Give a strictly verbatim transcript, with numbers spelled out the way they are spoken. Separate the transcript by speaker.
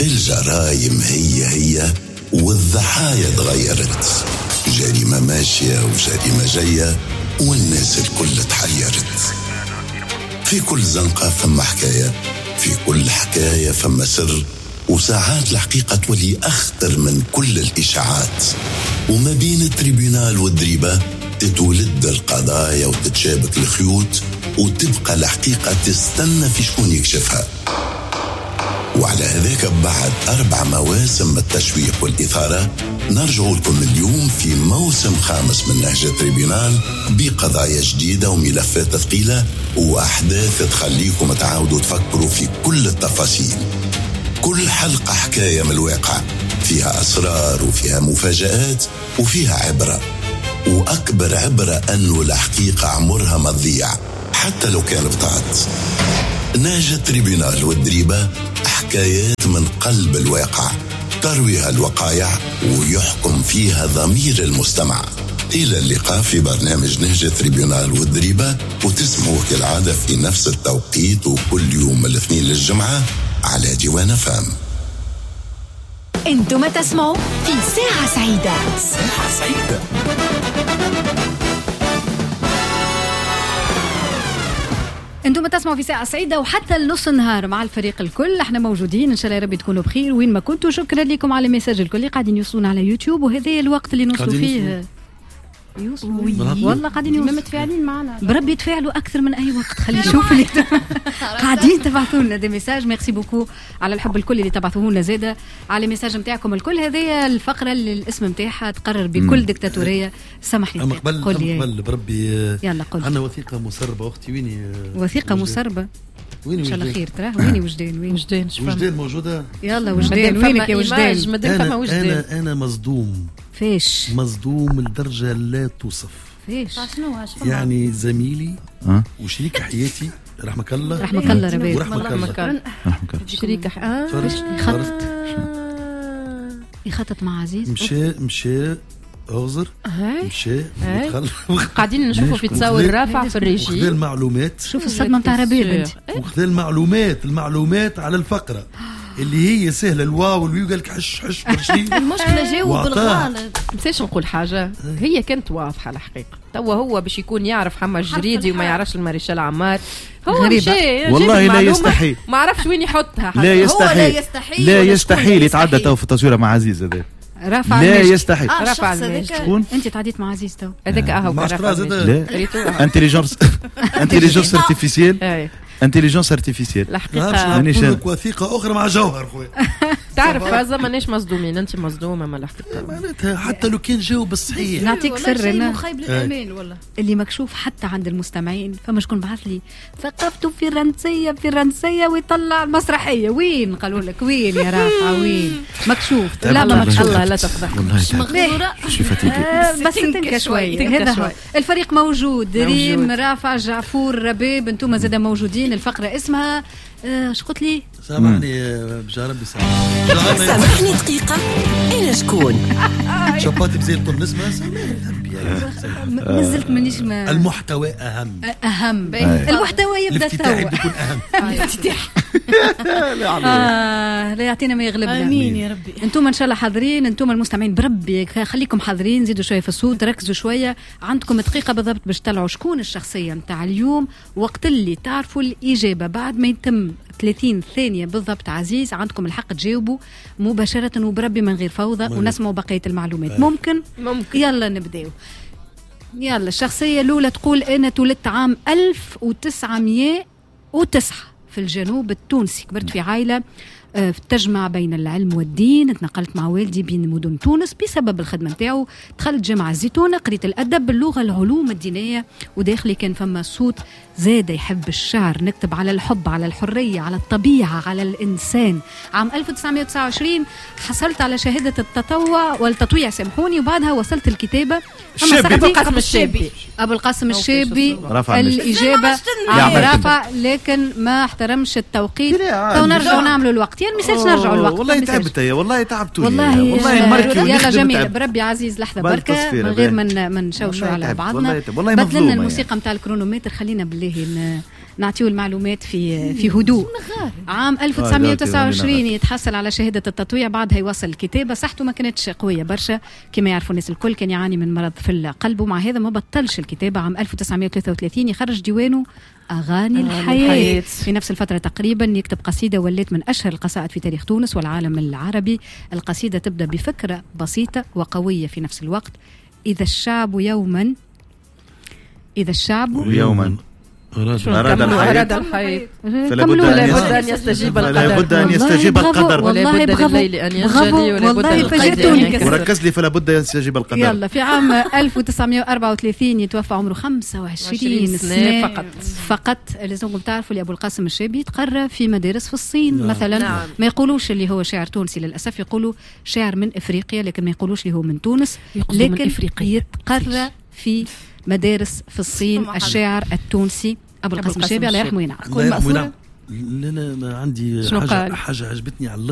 Speaker 1: الجرايم هي هي والضحايا تغيرت، جريمة ماشية وجريمة جاية والناس الكل تحيرت. في كل زنقة فما حكاية، في كل حكاية فما سر، وساعات الحقيقة تولي أخطر من كل الإشاعات. وما بين التريبيونال والدريبة تتولد القضايا وتتشابك الخيوط، وتبقى الحقيقة تستنى في شكون يكشفها. وعلى هذاك بعد أربع مواسم من التشويق والإثارة نرجع لكم اليوم في موسم خامس من نهج التريبيونال بقضايا جديدة وملفات ثقيلة وأحداث تخليكم تعاودوا تفكروا في كل التفاصيل. كل حلقة حكاية من الواقع، فيها أسرار وفيها مفاجآت وفيها عبرة، وأكبر عبرة أنه الحقيقة عمرها ما تضيع حتى لو كان بطاعت. نهج التريبيونال والدريبة حكايات من قلب الواقع ترويها الوقائع ويحكم فيها ضمير المستمع. إلى اللقاء في برنامج نهج التريبيونال والدريبة، وتسمعوه كالعادة في نفس التوقيت وكل يوم الاثنين للجمعة على ديوان فام.
Speaker 2: انتم تسمعوا في ساعة سعيدة.
Speaker 3: ساعة سعيدة.
Speaker 4: انتم تسمعوا في ساعة سعيدة وحتى النص النهار مع الفريق الكل. احنا موجودين ان شاء الله يا رب تكونوا بخير وين ما كنتوا. شكرا لكم على الميساج الكل اللي قاعدين يوصلون على يوتيوب، وهذا الوقت اللي نوصلوا فيه يوصلوا والله قاعدين يوصلوا
Speaker 5: متفاعلين معنا
Speaker 4: بربي يتفاعلوا اكثر من اي وقت. خلي نشوف اللي قاعدين تبعثوا لنا دي ميساج. ميرسي بوكو على الحب الكل اللي تبعثوه لنا زاده على الميساج نتاعكم الكل. هذه الفقره اللي الاسم نتاعها تقرر بكل ديكتاتوريه. سامح لي
Speaker 3: قبل قبل بربي
Speaker 4: يلا قل.
Speaker 3: عندنا وثيقه مسربه اختي. ويني
Speaker 4: وثيقه مسربه؟
Speaker 3: ويني
Speaker 4: ان شاء الله خير. تراه ويني وجدان؟ وين
Speaker 5: وجدان؟
Speaker 3: وجدان موجوده.
Speaker 4: يلا وجدان وينك يا وجدان؟
Speaker 3: انا انا انا مصدوم.
Speaker 4: فيش
Speaker 3: مصدوم لدرجه لا توصف.
Speaker 4: فيش
Speaker 5: شنو
Speaker 3: يعني زميلي
Speaker 6: أه؟
Speaker 3: وشريك حياتي رحمك الله
Speaker 4: رحمك الله ربي
Speaker 3: ورحمك الله
Speaker 5: شريك اه
Speaker 4: يخطط يخطط مع عزيز.
Speaker 3: مشى مشى اغزر مشى دخل
Speaker 5: قاعدين نشوفوا في تصاور رافع في الريجي.
Speaker 3: وخذ المعلومات.
Speaker 4: شوف الصدمه نتاع ربيع بنتي.
Speaker 3: وخذ المعلومات المعلومات على الفقره اللي هي سهله الواو والويو قال لك حش حش برشي.
Speaker 5: المشكله جاوب بالغلط. مش نقول حاجه هي كانت واضحه الحقيقه. توا هو باش يكون يعرف حما الجريدي وما يعرفش المارشال عمار. هو مشي
Speaker 6: والله لا يستحي
Speaker 5: ما عرفش وين يحطها.
Speaker 6: لا يستحي لا يستحيل يتعدى تو في التصويره مع عزيز. هذا
Speaker 4: رافع
Speaker 6: لا يستحيل.
Speaker 5: آه رافع شكون؟
Speaker 4: انت تعديت مع عزيز تو
Speaker 5: هذاك اهو
Speaker 3: رافع.
Speaker 6: لا انتليجنس انتليجنس ارتيفيسيال انتليجنس ارتيفيسيال.
Speaker 5: الحقيقه
Speaker 3: نقولك وثيقه اخرى مع جوهر خويا.
Speaker 5: تعرف هذا مانيش مصدومين. انت مصدومه ما الحقيقه
Speaker 3: معناتها حتى لو كان جاوب الصحيح.
Speaker 4: نعطيك سر انا
Speaker 5: مخيب للامان والله
Speaker 4: اللي مكشوف حتى عند المستمعين. فما شكون بعث لي ثقافته في الرنسيه في الرنسيه ويطلع المسرحيه. وين قالوا لك وين يا رافعه وين مكشوف؟ لا ما مكشوف.
Speaker 5: الله لا تفضح
Speaker 4: مش مغروره بس تنكا شوي. هذا الفريق موجود. ريم رافع جعفور ربيب انتم زاده موجودين. الفقره اسمها اش قلت لي؟
Speaker 3: سامحني بجا ربي سامحني.
Speaker 2: سامحني دقيقة. أنا شكون؟
Speaker 3: شباتي بزيت النسمة.
Speaker 4: نزلت منيش ما
Speaker 3: المحتوى أهم.
Speaker 4: أهم المحتوى يبدأ توا.
Speaker 3: يكون أهم.
Speaker 4: آه لا يعطينا ما يغلبنا.
Speaker 5: آمين يا ربي.
Speaker 4: انتم ان شاء الله حاضرين. انتم المستمعين بربي خليكم حاضرين. زيدوا شويه في الصوت ركزوا شويه. عندكم دقيقه بالضبط باش تطلعوا شكون الشخصيه نتاع اليوم. وقت اللي تعرفوا الاجابه بعد ما يتم ثلاثين ثانيه بالضبط عزيز عندكم الحق تجاوبوا مباشره وبربي من غير فوضى ونسمعوا بقيه المعلومات. ممكن
Speaker 5: ممكن
Speaker 4: يلا نبداو. يلا الشخصيه الاولى تقول انا تولدت عام ألف وتسعمية وتسعة في الجنوب التونسي. كبرت في عائله تجمع بين العلم والدين. تنقلت مع والدي بين مدن تونس بسبب الخدمه نتاعو. دخلت جامعه الزيتونه قريت الادب باللغه العلوم الدينيه. وداخلي كان فما صوت زاد يحب الشعر. نكتب على الحب على الحريه على الطبيعه على الانسان. عام ألف وتسعمية وتسعة وعشرين حصلت على شهاده التطوع والتطويع سامحوني. وبعدها وصلت الكتابه.
Speaker 5: ابو القاسم الشابي.
Speaker 4: ابو القاسم الشابي الاجابه عم رافع لكن ما احترمش التوقيت. تو نرجعوا نعملوا الوقت. يعني ميسالش نرجعوا الوقت.
Speaker 6: والله تعبت يا والله تعبتوا
Speaker 4: والله
Speaker 6: والله
Speaker 4: يلا جميل بربي عزيز. لحظه بركه من غير من من نشوشوا على بعضنا.
Speaker 6: والله
Speaker 4: بدلنا الموسيقى نتاع الكرونومتر. خلينا بالله نعطيو المعلومات في في هدوء. عام ألف وتسعمائة وتسعة وعشرين يتحصل على شهادة التطويع، بعدها يوصل الكتابة. صحته ما كانتش قوية برشا كما يعرفوا الناس الكل، كان يعاني من مرض في القلب، ومع هذا ما بطلش الكتابة. عام ألف وتسعمائة وثلاثة وثلاثين يخرج ديوانه أغاني الحياة. في نفس الفترة تقريبا يكتب قصيدة ولات من أشهر القصائد في تاريخ تونس والعالم العربي. القصيدة تبدأ بفكرة بسيطة وقوية في نفس الوقت: إذا الشعب يوما إذا الشعب
Speaker 6: يوما
Speaker 5: أراد الحياة
Speaker 6: فلا بد
Speaker 5: أن يستجيب القدر،
Speaker 6: فلا بد أن يستجيب القدر،
Speaker 5: ولا بد لليل أن ينجلي، ولا بد للقدر.
Speaker 6: وركز لي فلا بد أن يستجيب القدر.
Speaker 4: يلا في عام ألف وتسعمائة وأربعة وثلاثين يتوفى عمره خمسة وعشرين سنة فقط. فقط لازمكم تعرفوا اللي أبو القاسم الشابي تقرى في مدارس في الصين. نعم. مثلا نعم. ما يقولوش اللي هو شاعر تونسي، للأسف يقولوا شاعر من إفريقيا، لكن ما يقولوش اللي هو من تونس، لكن يتقرى في مدارس في الصين. الشاعر التونسي أبو القاسم الشابي الله يرحمه وينعم.
Speaker 3: الله يرحمه وينعم. لأن ما عندي حاجة, حاجة عجبتني على